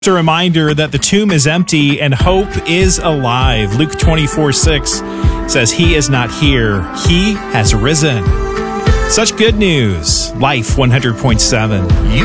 It's a reminder that the tomb is empty and hope is alive. Luke 24:6 says he is not here. He has risen. Such good news. Life 100.7.